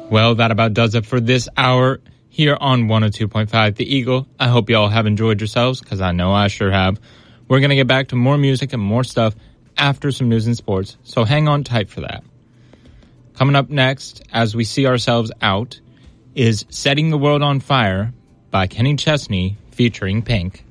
Well, that about does it for this hour here on 102.5 The Eagle. I hope you all have enjoyed yourselves, because I know I sure have. We're going to get back to more music and more stuff after some news and sports, so hang on tight for that. Coming up next, as we see ourselves out, is Setting the World on Fire by Kenny Chesney featuring Pink.